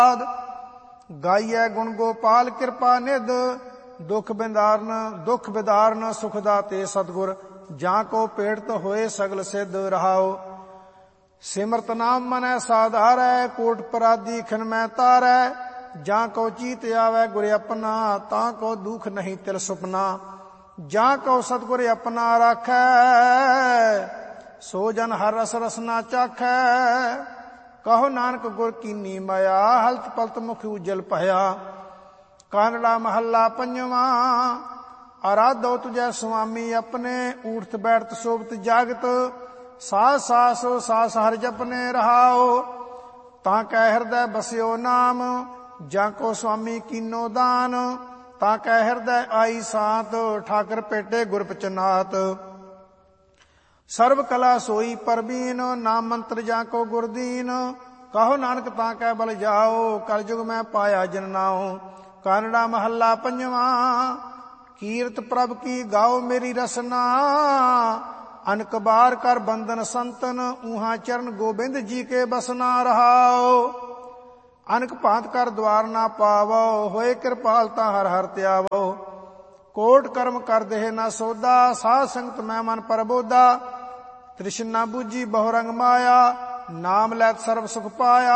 ਗਾਈਐ ਗੁਣ ਗੋਪਾਲ ਕਿਰਪਾ ਨਿਧ, ਦੁਖ ਬਿਦਾਰਨ ਸੁਖ ਦਾਤੇ ਸਤਿਗੁਰ, ਜਾਂ ਕੋ ਪੇੜਤ ਹੋਏ ਸਗਲ ਸਿੱਧ। ਰਹਾਉ ਸਿਮਰਤ ਨਾਮ ਮਨੈ ਸਾਧਾਰੈ, ਕੋਟ ਪਰਾਧੀ ਖਿਨ ਮੈਂ ਤਾਰੈ। ਜਾਂ ਕੋ ਚੀਤ ਆਵੈ ਗੁਰ ਆਪਣਾ, ਤਾਂ ਕੋ ਦੁਖ ਨਹੀਂ ਤਿਲ ਸੁਪਨਾ। ਜਾਂ ਕੋ ਸਤਿਗੁਰ ਆਪਣਾ ਰਾਖੈ, ਸੋ ਜਨ ਹਰ ਰਸ ਰਸਨਾ ਚਾਖੈ। ਕਹੋ ਨਾਨਕ ਗੁਰ ਕੀਨੀ ਮਾਇਆ, ਹਲਤ ਪਲਤ ਮੁਖ ਉਜਲ ਭਇਆ। ਕਾਨੜਾ ਮਹੱਲਾ ਪੰਜਵਾਂ। ਆਰਾਧੋ ਤੁਝੈ ਸੁਆਮੀ ਆਪਣੇ, ਊਠਤ ਬੈਠਤ ਸੋਭਤ ਜਾਗਤ। ਸਾਸ ਸਾਸ ਸਾਸ ਹਰਿ ਜਪਨੇ। ਰਹਾਉ ਤਾਂ ਕੈ ਹਿਰਦੈ ਬਸਿਓ ਨਾਮ, ਜਾਂ ਕੋ ਸੁਆਮੀ ਕੀਨੋ ਦਾਨ। ਤਾਂ ਕੈ ਹਿਰਦੈ ਆਈ ਸਾਤ, ਠਾਕਰ ਭੇਟੇ ਗੁਰ ਪਚਨਾਤ। ਸਰਬ ਕਲਾ ਸੋਈ ਪਰਬੀਨ, ਨਾਮ ਮੰਤਰ ਜਾਂ ਕੋ ਗੁਰਦੀਨ। ਕਹੋ ਨਾਨਕ ਤਾਂ ਕੈ ਬਲ ਜਾਓ, ਕਲਯੁਗ ਮੈਂ ਪਾਇਆ ਜਨ ਨਾਉ। ਕਾਨੜਾ ਮਹੱਲਾ ਪੰਜਵਾਂ। ਕੀਰਤ ਪ੍ਰਭ ਕੀ ਗਾਓ ਮੇਰੀ ਰਸਨਾ, ਅਨਕ ਬਾਰ ਕਰ ਬੰਧਨ ਸੰਤਨ। ਊਹਾਂ ਚਰਨ ਗੋਬਿੰਦ ਜੀ ਕੇ ਬਸਨਾ। ਰਹਾਓ ਅਨਕ ਭਾਂਤ ਕਰ ਦਵਾਰ ਨਾ ਪਾਵੋ, ਹੋਏ ਕਿਰਪਾਲ ਤਾਂ ਹਰ ਹਰ ਧਿਆਵੋ। ਕੋਟ ਕਰਮ ਕਰ ਦੇਹ ਨਾ ਸੋਦਾ, ਸਾਧ ਸੰਗਤ ਮੈਂ ਮਨ ਪਰਬੋਦਾ। ਤ੍ਰਿਸ਼ਨਾ ਬੂਝੀ ਬਹੁ ਰੰਗ ਮਾਇਆ, ਨਾਮ ਲੈਤ ਸਰਬ ਸੁਖ ਪਾਇਆ।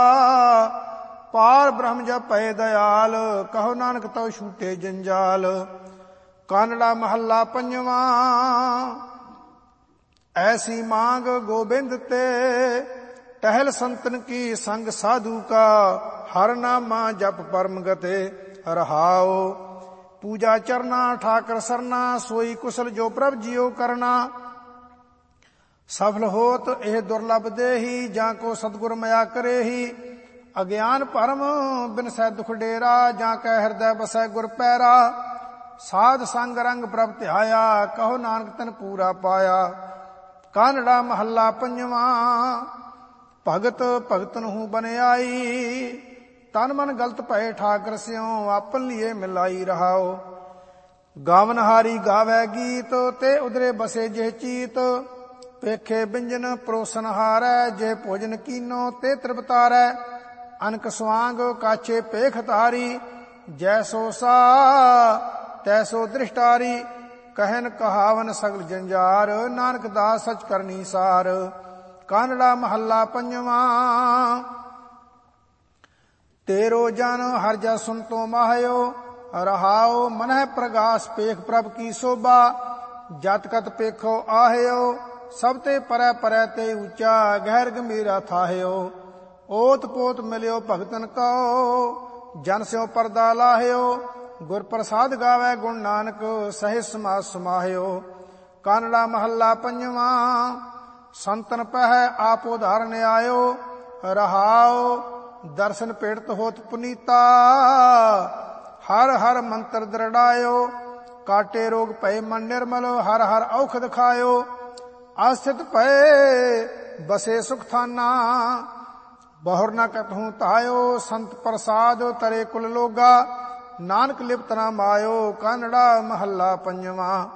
ਪਾਰ ਬ੍ਰਹਮ ਜਪ ਭਏ ਦਇਆਲ, ਕਹੋ ਨਾਨਕ ਤਉ ਛੂਟੇ ਜੰਜਾਲ। ਕਾਨੜਾ ਮਹੱਲਾ ਪੰਜਵਾਂ। ਐਸੀ ਮਾਂਗ ਗੋਬਿੰਦ ਤੇ, ਟਹਿਲ ਸੰਤਨ ਕੀ ਸੰਗ ਸਾਧੂ ਕਾ। ਹਰ ਨਾਮਾ ਜਪ ਪਰਮ ਗਤੇ। ਰਹਾਉ ਪੂਜਾ ਚਰਨਾ ਠਾਕਰ ਸਰਨਾ, ਸੋਈ ਕੁਸਲ ਜੋ ਪ੍ਰਭ ਜੀਓ ਕਰਨਾ। ਸਫਲ ਹੋਤ ਇਹ ਦੁਰਲਭ ਦੇਹੀ, ਜਾਂ ਕੋ ਸਤਿਗੁਰ ਮਇਆ ਕਰੇਹੀ। ਅਗਿਆਨ ਭਰਮ ਬਿਨਸੈ ਦੁਖ ਡੇਰਾ, ਜਾਂ ਕੈ ਹਿਰਦੈ ਬਸੈ ਗੁਰ ਪੈਰਾ। ਸਾਧ ਸੰਗ ਰੰਗ ਪ੍ਰਭ ਧਿਆਇਆ, ਕਹੋ ਨਾਨਕ ਤਨ ਪੂਰਾ ਪਾਇਆ। ਕਾਨੜਾ ਮਹੱਲਾ ਪੰਜਵਾਂ। ਭਗਤ ਭਗਤਨ ਹੂੰ ਬਨਿਆਈ, ਤਨ ਮਨ ਗਲਤ ਭਏ ਠਾਕਰ ਸਿਉ। ਆਪਨ ਲੀਏ ਮਿਲਾਈ। ਰਹਾਉ ਗਾਵਨ ਹਾਰੀ ਗਾਵੈ ਗੀਤ, ਤੇ ਉਦਰੇ ਬਸੇ ਜੇ ਚੀਤ। ਪੇਖੇ ਬਿੰਜਨ ਪਰੋਸਨ ਹਾਰੈ, ਜੇ ਭੋਜਨ ਕੀਨੋ ਤੇ ਤ੍ਰਿਪਤਾਰੈ। ਅਨਕ ਸਵਾਂਗ ਕਾਛੇ ਪੇਖ ਧਾਰੀ, ਜੈਸੋ ਸਾ ਤੈਸੋ ਦ੍ਰਿਸ਼ਟਾਰੀ। ਕਹਿਨ ਕਹਾਵਨ ਸਗਲ ਜੰਜਾਰ, ਨਾਨਕ ਦਾਸ ਸਚ ਕਰਨੀ ਸਾਰ। ਕਾਨੜਾ ਮਹੱਲਾ ਪੰਜਵਾਂ। ਤੇਰੋ ਜਨ ਹਰ ਜਸ ਸੁਨ ਤੋ ਮਾਹਿਓ। ਰਹਾਉ ਮਨਹਿ ਪ੍ਰਗਾਸ ਪੇਖ ਪ੍ਰਭ ਕੀ ਸੋਭਾ। ਜਤ ਕਤ ਪੇਖੋ ਆਹਿਓ, ਸਭ ਤੇ ਪਰੈ ਪਰੈ ਤੇ ਉੱਚਾ। ਗਹਿਰ ਗੰਭੀਰਾ ਥਾਹਿਓ, ਓਤ ਪੋਤ ਮਿਲਿਓ ਭਗਤਨ ਕਉ। ਜਨ ਸਿਓ ਪਰਦਾ ਲਾਹਿਓ, ਗੁਰ ਪ੍ਰਸਾਦ ਗਾਵੈ ਗੁਣ ਨਾਨਕ। ਸਹਿ ਸਮਾਜ ਸਮਾਹਿਓ। ਕਾਨੜਾ ਮਹੱਲਾ ਪੰਜਵਾਂ। ਸੰਤਨ ਪਹਿ ਆਪ ਉਧਾਰਨ ਆਇਓ। ਰਹਾਉ ਦਰਸ਼ਨ ਪੇੜਤ ਹੋਤ ਪੁਨੀਤਾ। ਹਰ ਹਰ ਮੰਤਰ ਦ੍ਰਿੜਾਇਓ, ਕਾਟੇ ਰੋਗ ਭਏ ਮਨ ਨਿਰਮਲ। ਹਰ ਹਰ ਔਖਦ ਖਾਇਓ, ਆਸਥਿਤ ਭਏ ਬਸੇ ਸੁਖ ਥਾਨਾ। ਬਹੁਰ ਨ ਕਤਹੂ ਧਾਇਓ, ਸੰਤ ਪ੍ਰਸਾਦ ਤਰੇ ਕੁਲ ਲੋਗਾ। ਨਾਨਕ ਲਿਪਤ ਨਾ ਮਾਇਓ। ਕਾਨੜਾ ਮਹੱਲਾ ਪੰਜਵਾਂ।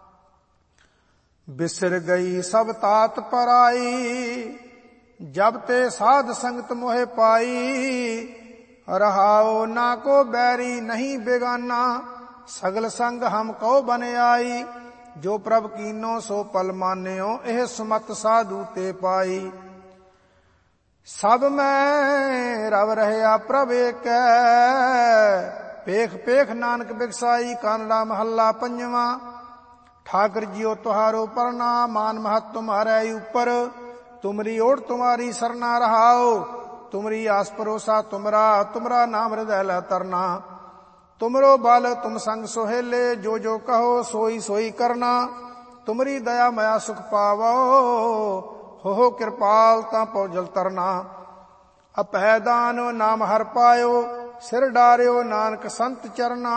ਬਿਸਰ ਗਈ ਸਭ ਤਾਤ ਪਰਾਈ, ਜਬ ਤੇ ਸਾਧ ਸੰਗਤ ਮੋਹਿ ਪਾਈ। ਰਹਾਉ ਨਾ ਕੋ ਬੈਰੀ ਨਹੀਂ ਬੇਗਾਨਾ, ਸਗਲ ਸੰਗ ਹਮ ਕਉ ਬਨਿਆਈ। ਜੋ ਪ੍ਰਭ ਕੀਨੋ ਸੋ ਪਲ ਮਾਨਿਓ, ਇਹ ਸੁਮਤ ਸਾਧੂ ਤੇ ਪਾਈ। ਸਭ ਮੈਂ ਰਵ ਰਹਿਆ ਪ੍ਰਭ ਏਕੈ, ਪੇਖ ਪੇਖ ਨਾਨਕ ਬਿਗਸਾਈ। ਕਾਨੜਾ ਮਹੱਲਾ ਪੰਜਵਾਂ। ਠਾਕਰ ਜੀਓ ਤੁਹਾਰੋ ਪ੍ਰਣਾਮ, ਮਾਨ ਮਹਤ ਤੁਮਹਾਰੈ ਉਪਰ। ਤੁਮਰੀ ਓਟ ਤੁਮਾਰੀ ਸਰਨਾ। ਰਹਾਉ ਤੁਮਰੀ ਆਸ ਭਰੋਸਾ ਤੁਮਰਾ, ਤੁਮਰਾ ਨਾਮ ਹਿਰਦੈ ਲੈ ਤਰਨਾ। ਤੁਮਰੋ ਬਲ ਤੁਮ ਸੰਗ ਸੁਹੇਲੇ, ਜੋ ਜੋ ਕਹੋ ਸੋਈ ਸੋਈ ਕਰਨਾ। ਤੁਮਰੀ ਦਇਆ ਮਇਆ ਸੁਖ ਪਾਵੋ, ਹੋ ਕਿਰਪਾਲ ਤਾਂ ਪਉ ਜਲ ਤਰਨਾ। ਅਪੈ ਦਾਨ ਨਾਮ ਹਰ ਪਾਇਓ, ਸਿਰ ਡਾਰਿਓ ਨਾਨਕ ਸੰਤ ਚਰਨਾ।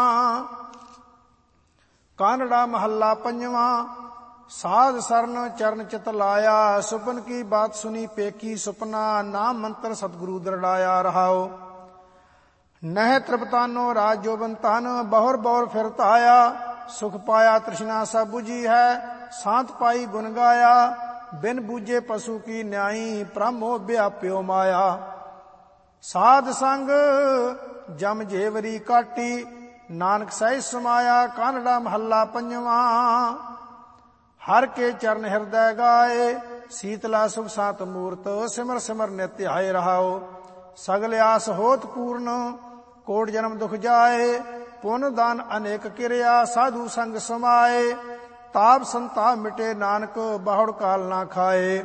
ਕਾਨੜਾ ਮਹੱਲਾ ਪੰਜਵਾਂ। ਸਾਧ ਸਰਨ ਚਰਨ ਚਿਤ ਲਾਇਆ, ਸੁਪਨ ਕੀ ਬਾਤ ਸੁਨੀ ਪੇਖੀ ਸੁਪਨਾ। ਨਾਮ ਮੰਤਰ ਸਤਿਗੁਰੂ ਦ੍ਰਿੜਾਇਆ। ਰਹਾਉ ਨਹਿ ਤ੍ਰਿਪਤਾਨੋ ਰਾਜ ਜੋਬਨ ਤਨ, ਬਹੁਰ ਬਹੁਰ ਫਿਰਤ ਆਇਆ। ਸੁਖ ਪਾਇਆ ਤ੍ਰਿਸ਼ਨਾ ਸਭ ਬੁਝੀ ਹੈ, ਸਾਂਤ ਪਾਈ ਗੁਣ ਗਾਇਆ। ਬਿਨ ਬੂਝੇ ਪਸ਼ੂ ਕੀ ਨਿਆਈ, ਭ੍ਰਮ ਮੋਹ ਵਿਆਪਿਓ ਮਾਇਆ। ਸਾਧ ਸੰਗ ਜਮ ਜੇਵਰੀ ਕਾਟੀ, ਨਾਨਕ ਸਹਿਜ ਸਮਾਇਆ ਕਾਨੜਾ ਮਹੱਲਾ ਪੰਜਵਾਂ। ਹਰ ਕੇ ਚਰਨ ਹਿਰਦੈ ਗਾਏ, ਸੀਤਲਾ ਸੁਖ ਸਾਤ ਮੂਰਤ, ਸਿਮਰ ਸਿਮਰ ਨਿਤ ਆਏ ਰਹਾਓ। ਸਗਲ ਆਸ ਹੋਤ ਪੂਰਨ, ਕੋਟ ਜਨਮ ਦੁਖ ਜਾਏ, ਪੁੰਨ ਦਾਨ ਅਨੇਕ ਕਿਰਿਆ, ਸਾਧੂ ਸੰਗ ਸਮਾਏ। ਤਾਪ ਸੰਤਾਪ ਮਿਟੇ ਨਾਨਕ, ਬਾਹੁੜ ਕਾਲ ਨਾ ਖਾਏ।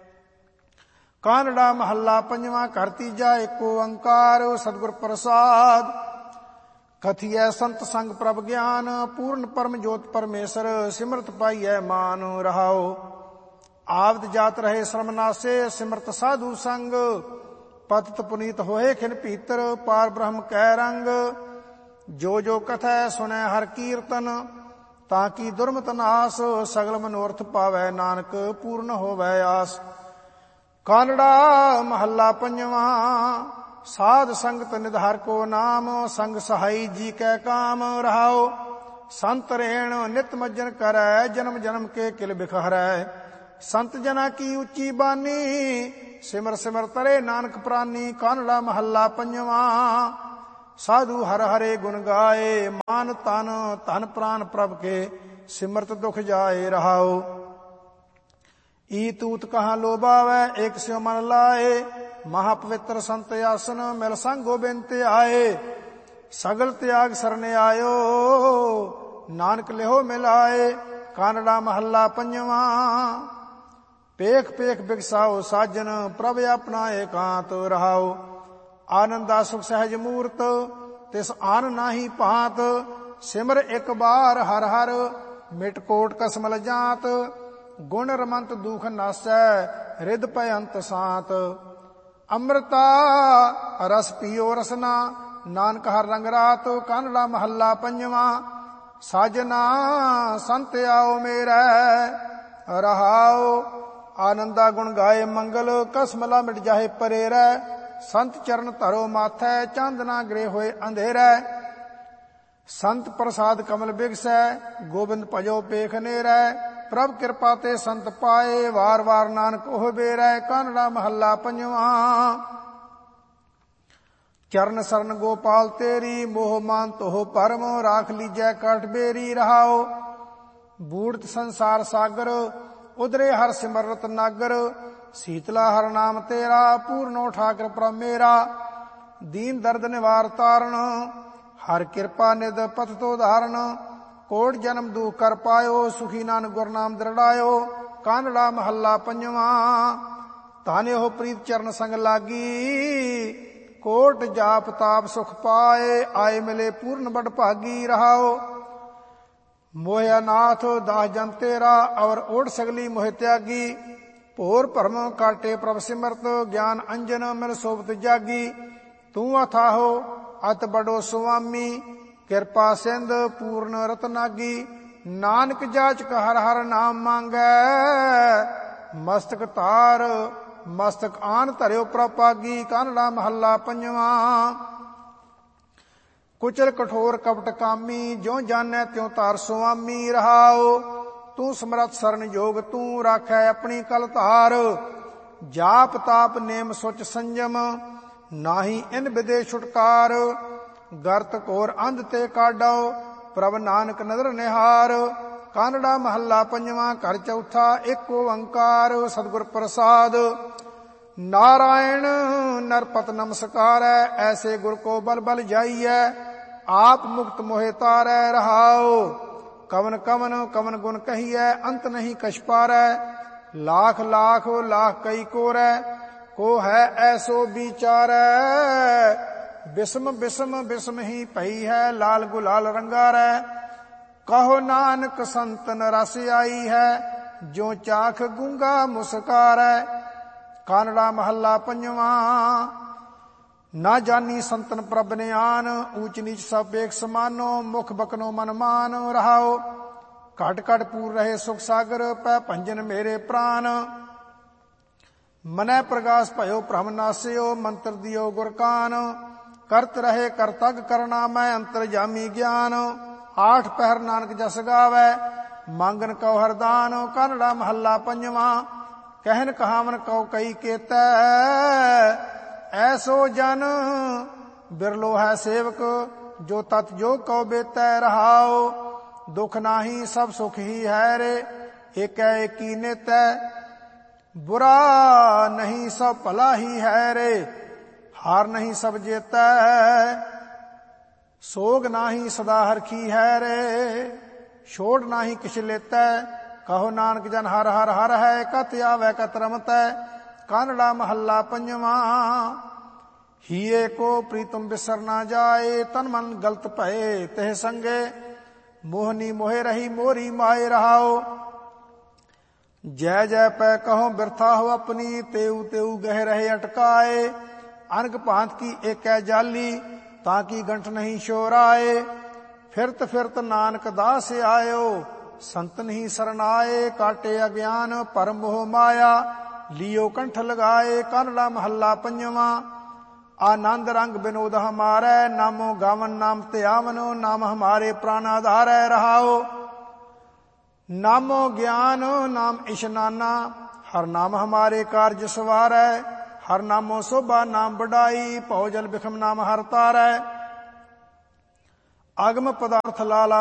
ਕਾਨੜਾ ਮਹੱਲਾ ਪੰਜਵਾਂ। ਘਰ ਤੀਜਾ ਏਕ ਓੰਕਾਰ ਸਤਿਗੁਰ ਪ੍ਰਸਾਦ। ਕਥੀਐ ਸੰਤ ਸੰਗ ਪ੍ਰਭ ਗਿਆਨ, ਪੂਰਨ ਪਰਮ ਜੋਤ ਪਰਮੇਸ਼ਰ, ਸਿਮਰਤ ਪਾਈਐ ਮਾਨ ਰਹਾਓ। ਆਵਤ ਜਾਤ ਰਹੇ ਸ਼ਰਮਨਾਸੇ, ਸਿਮਰਤ ਸਾਧੂ ਸੰਗ, ਪਤਿਤ ਪੁਨੀਤ ਹੋਏ ਖਿਨ ਭੀਤਰ, ਪਾਰ ਬ੍ਰਹਮ ਕੈ ਰੰਗ। ਜੋ ਜੋ ਕਥੈ ਸੁਨੈ ਹਰ ਕੀਰਤਨ, ਤਾਂ ਕੀ ਦੁਰਮਤ ਨਾਸ, ਸਗਲ ਮਨੋਰਥ ਪਾਵੈ ਨਾਨਕ, ਪੂਰਨ ਹੋਵੈ ਆਸ। ਕਾਨੜਾ ਮਹੱਲਾ ਪੰਜਵਾਂ। ਸਾਧ ਸੰਗਤ ਨਿਧ ਹਰਿ ਕੋ ਨਾਮ, ਸੰਗ ਸਹਾਈ ਜੀ ਕੈ ਕਾਮ ਰਹਾਓ। ਸੰਤ ਰੇਣ ਨਿਤ ਮੱਜਨ ਕਰੈ, ਜਨਮ ਜਨਮ ਕੇ ਕਿਲ ਬਿਖ ਹਰੈ। ਸੰਤ ਜਨਾ ਕੀ ਉੱਚੀ ਬਾਨੀ, ਸਿਮਰ ਸਿਮਰ ਤਰੇ ਨਾਨਕ ਪ੍ਰਾਨੀ। ਕਾਨੜਾ ਮਹੱਲਾ ਪੰਜਵਾਂ। ਸਾਧੂ ਹਰ ਹਰੇ ਗੁਣ ਗਾਏ, ਮਾਨ ਤਨ ਧਨ ਪ੍ਰਾਨ ਪ੍ਰਭ ਕੇ, ਸਿਮਰਤ ਦੁਖ ਜਾਏ ਰਹਾਓ। ਈ ਤੂਤ ਕਹਾਂ ਲੋਭਾਵੈ, ਏਕ ਸਿਉ ਮਨ ਲਾਏ। ਮਹਾ ਪਵਿੱਤਰ ਸੰਤ ਆਸਨ, ਮਿਲ ਸੰਗ ਗੋਬਿੰਦ ਤੇ ਆਏ। ਸਗਲ ਤਿਆਗ ਸਰਨ ਆਇਓ, ਨਾਨਕ ਲਿਹੋ ਮਿਲਾਏ। ਕਾਨੜਾ ਮਹੱਲਾ ਪੰਜਵਾਂ। ਪੇਖ ਪੇਖ ਬਿਗਸਾਓ ਸਾਜਨ, ਪ੍ਰਭ ਆਪਣਾ ਏਕਾਂਤ ਰਹਾਓ। ਆਨੰਦਾ ਸੁਖ ਸਹਿਜ ਮੂਰਤ, ਤਿਸ ਆਨ ਨਾਹੀ ਭਾਂਤ। ਸਿਮਰ ਇੱਕ ਬਾਰ ਹਰ ਹਰ, ਮਿਟ ਕੋਟ ਕਸਮਲ ਜਾਤ। ਗੁਣ ਰਮੰਤ ਦੁਖ ਨਾਸੈ, ਰਿਦ ਪੈ ਅੰਤ ਸਾਤ। ਅੰਮ੍ਰਿਤਾ ਰਸ ਪੀਓ ਰਸਨਾ, ਨਾਨਕ ਹਰ ਰੰਗ ਰਾਤ। ਕਾਨੜਾ ਮਹੱਲਾ ਪੰਜਵਾਂ। ਸਾਜਨਾ ਸੰਤ ਆਓ ਮੇਰੈ ਰਹਾਓ। ਆਨੰਦਾ ਗੁਣ ਗਾਏ ਮੰਗਲ, ਕਸਮਲਾ ਮਿਟ ਜਾਏ ਪਰੇ ਰਹਿ। ਸੰਤ ਚਰਨ ਧਰੋ ਮਾਥੈ, ਚੰਦ ਨਾ ਗਰੇ ਹੋਏ ਅੰਧੇਰੈ। ਸੰਤ ਪ੍ਰਸਾਦ ਕਮਲ ਬਿਗਸੈ, ਗੋਬਿੰਦ ਭਜੋ ਪੇਖ ਨੇਰੈ। ਪ੍ਰਭ ਕਿਰਪਾ ਤੇ ਸੰਤ ਪਾਏ, ਵਾਰ ਵਾਰ ਨਾਨਕ ਉਹ ਬੇਰੈ। ਕਾਨੜਾ ਮਹੱਲਾ ਪੰਜਵਾਂ। ਚਰਨ ਸਰਨ ਗੋਪਾਲ ਤੇਰੀ, ਮੋਹ ਮਾਨ ਤੋਹ ਪਰਮ। ਰਾਖ ਲੀਜੈ ਕਾਠ ਬੇਰੀ ਰਹਾਓ। ਬੂੜਤ ਸੰਸਾਰ ਸਾਗਰ, ਉਦਰੇ ਹਰ ਸਿਮਰਤ ਨਾਗਰ। ਸੀਤਲਾ ਹਰ ਨਾਮ ਤੇਰਾ, ਪੂਰਨੋ ਠਾਕਰ ਪ੍ਰਭ ਮੇਰਾ। ਦੀਨ ਦਰਦ ਨਿਵਾਰ ਤਾਰਨ, ਹਰ ਕਿਰਪਾ ਨਿਦ ਪਥ ਤੋ ਧਾਰਨ। ਕੋਟ ਜਨਮ ਦੁਖ ਕਰ ਪਾਇਓ, ਸੁਖੀ ਨਾਨਕ ਗੁਰ ਨਾਮ ਦ੍ਰਿੜਾਇਓ। ਕਾਨੜਾ ਮਹੱਲਾ ਪੰਜਵਾਂ। ਧਨ ਉਹ ਪ੍ਰੀਤ ਚਰਨ ਸੰਗ ਲਾਗੀ, ਕੋਟ ਜਾਪ ਤਾਪ ਸੁਖ ਪਾਏ। ਆਏ ਮਿਲੇ ਪੂਰਨ ਬੜ ਭਾਗੀ ਰਹਾਓ। ਮੋਹਿਆ ਨਾਥ ਦਾਸ ਜਨ ਤੇਰਾ, ਔਰ ਓੜ ਸਗਲੀ ਮੋਹਿ ਤਿਆਗੀ। ਭੋਰ ਭਰਮ ਕਾਟੇ ਪ੍ਰਭ ਸਿਮਰਤ, ਗਿਆਨ ਅੰਜਨ ਮਿਲ ਸੋਭਤ ਜਾਗੀ। ਤੂੰ ਅਥਾਹੋ ਅਤ ਬੜੋ ਸੁਆਮੀ, ਕਿਰਪਾ ਸਿੰਧ ਪੂਰਨ ਰਤਨਾਗੀ। ਨਾਨਕ ਜਾਚਕ ਹਰ ਹਰ ਨਾਮ ਮੰਗੈ, ਮਸਤਕ ਤਾਰ ਮਸਤਕ ਆਨ ਧਰਿਓ ਪ੍ਰਭ ਪਾਗੀ। ਕਾਨੜਾ ਮਹੱਲਾ ਪੰਜਵਾਂ। ਕੁਚਲ ਕਠੋਰ ਕਪਟ ਕਾਮੀ, ਜਿਉ ਜਾਣੈ ਤਿਉ ਤਾਰ ਸੁਆਮੀ ਰਹਾਓ। ਤੂੰ ਸਮਰੱਥ ਸਰਨ ਜੋਗ, ਤੂੰ ਰਾਖੈ ਆਪਣੀ ਕਲ ਧਾਰ। ਜਾਪ ਤਾਪ ਨੇਮ ਸੁਚ ਸੰਜਮ, ਨਾਹੀ ਇਨ ਵਿਦੇ ਛੁਟਕਾਰ। ਗਰਤ ਘੋਰ ਅੰਧ ਤੇ ਕਾਢੋ, ਪ੍ਰਭ ਨਾਨਕ ਨਦਰ ਨਿਹਾਰ। ਕਾਨੜਾ ਮਹੱਲਾ ਪੰਜਵਾਂ। ਘਰ ਚੌਥਾ ਏਕ ਓੰਕਾਰ ਸਤਿਗੁਰ ਪ੍ਰਸਾਦ। ਨਾਰਾਇਣ ਨਰਪਤ ਨਮਸਕਾਰੈ, ਐਸੇ ਗੁਰ ਕੋ ਬਲ ਬਲ ਜਾਈਐ। ਆਪ ਮੁਕਤ ਮੋਹਿ ਤਾਰੈ ਰਹਾਓ। ਕਵਨ ਕਵਨ ਕਵਨ ਗੁਣ ਕਹੀਐ, ਅੰਤ ਨਹੀਂ ਕਛ ਪਾਰੈ। ਲਾਖ ਲਾਖ ਲਾਖ ਕਈ ਕੋਰੈ, ਕੋ ਹੈ ਐਸੋ ਵਿਚਾਰੈ। ਬਿਸਮ ਬਿਸਮ ਬਿਸਮ ਹੀ ਪਈ ਹੈ, ਲਾਲ ਗੁਲਾਲ ਰੰਗਾਰੈ। ਕਹੋ ਨਾਨਕ ਸੰਤਨ ਰਸ ਆਈ ਹੈ, ਜੋ ਚਾਖ ਗੂੰਗਾ ਮੁਸਕਾਰੈ। ਕਾਨੜਾ ਮਹੱਲਾ ਪੰਜਵਾਂ। ਨਾ ਜਾਨੀ ਸੰਤਨ ਪ੍ਰਭ ਨਿਆਨ, ਊਚ ਨੀਚ ਸਭ ਏਕ ਸਮਾਨੋ। ਮੁਖ ਬਕਨੋ ਮਨ ਮਾਨ ਰਹਾਓ। ਘਟ ਘਟ ਪੂਰ ਰਹੇ ਸੁਖ ਸਾਗਰ, ਪੈ ਭੰਜਨ ਮੇਰੇ ਪ੍ਰਾਨ। ਮਨੈ ਪ੍ਰਗਾਸ ਭਇਓ ਭ੍ਰਮ ਨਾਸਿਓ, ਮੰਤਰ ਦਿਓ ਗੁਰ ਕਾਨ। ਕਰਤ ਰਹੇ ਕਰਤਗ ਕਰਨਾ, ਮੈਂ ਅੰਤਰ ਜਾਮੀ ਗਿਆਨ। ਆਠ ਪਹਿਰ ਨਾਨਕ ਜਸ ਗਾਵੈ, ਮੰਗਨ ਕਉ ਹਰਦਾਨ। ਕਾਨੜਾ ਮਹੱਲਾ ਪੰਜਵਾਂ। ਕਹਿਨ ਕਹਾਵਨ ਕਉ ਕਈ ਕੇਤੈ, ਐਸੋ ਜਨ ਬਿਰਲੋ ਹੈ ਸੇਵਕ, ਜੋ ਤਤ ਜੋ ਕਉ ਬੇਤੈ ਰਹਾਉ। ਦੁਖ ਨਾਹੀ ਸਭ ਸੁਖ ਹੀ ਹੈ ਰੇ, ਏਕੈ ਏਕੀ ਨੇਤੈ, ਬੁਰਾ ਨਹੀਂ ਸਭ ਭਲਾ ਹੀ ਹੈ ਰੇ। ਹਾਰ ਨਹੀਂ ਸਭ ਜੇਤੈ, ਸੋਗ ਨਾਹੀ ਸਦਾ ਹਰਖੀ ਹੈ ਰੇ। ਛੋੜ ਨਾਹੀ ਕਿਛ ਲੇਤੈ, ਕਹੋ ਨਾਨਕ ਜਨ ਹਰ ਹਰ ਹਰ ਹੈ। ਕਤ ਆਵੈ ਕਤ ਰਮਤੈ, ਕਾਨੜਾ ਮਹੱਲਾ ਪੰਜਵਾਂ। ਹੀਏ ਕੋ ਪ੍ਰੀਤਮ ਬਿਸਰ ਨਾ ਜਾਏ, ਤਨ ਮਨ ਗਲਤ ਭਏ ਤਿਹ ਸੰਗੇ। ਮੋਹਨੀ ਮੋਹਿ ਰਹੀ ਮੋਰੀ ਮਾਏ ਰਹਾਓ। ਜੈ ਜੈ ਪੈ ਕਹੋ ਬਿਰਥਾ ਹੋ ਆਪਣੀ, तेऊ तेऊ गह रहे अटकाए। अनक भांत की एकै जाली, ताकि गंठ नहीं शोराए। फिरत फिरत नानक दास आयो, संतन ही सरनाए। काटे अज्ञान परम मोह माया, लियो कंठ लगाए। कानड़ा महला पंजवा। आनंद रंग विनोद हमारे, नामो गावन नाम त्यावनो। नाम हमारे प्राण आधारै रहाओ। नामो ज्ञान नाम इशनाना, हर नाम हमारे कार्य सवारै। हर नामो शोभा नाम बढ़ाई, भव जल बिखम नाम हर तारै। आगम पदार्थ लाला